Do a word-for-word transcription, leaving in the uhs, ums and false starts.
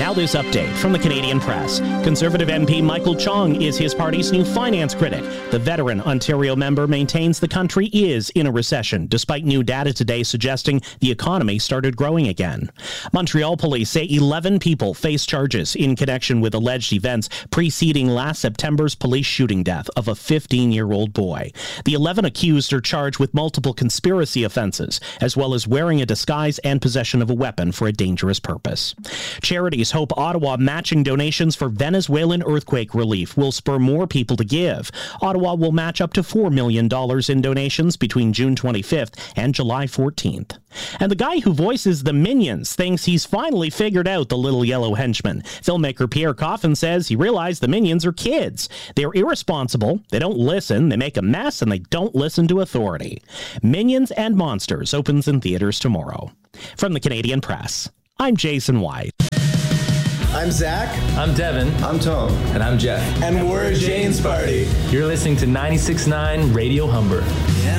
Now this update from the Canadian Press. Conservative M P Michael Chong is his party's new finance critic. The veteran Ontario member maintains the country is in a recession, despite new data today suggesting the economy started growing again. Montreal police say eleven people face charges in connection with alleged events preceding last September's police shooting death of a fifteen-year-old boy. The eleven accused are charged with multiple conspiracy offenses, as well as wearing a disguise and possession of a weapon for a dangerous purpose. Charities hope Ottawa matching donations for Venezuelan earthquake relief will spur more people to give. Ottawa will match up to four million dollars in donations between June twenty-fifth and July fourteenth. And the guy who voices the Minions thinks he's finally figured out the little yellow henchman. Filmmaker Pierre Coffin says he realized the Minions are kids. They're irresponsible, they don't listen, they make a mess, and they don't listen to authority. Minions and Monsters opens in theaters tomorrow. From the Canadian Press, I'm Jason White. I'm Zach. I'm Devin. I'm Tom. And I'm Jeff. And we're a Jane's Party. You're listening to ninety-six point nine Radio Humber. Yeah.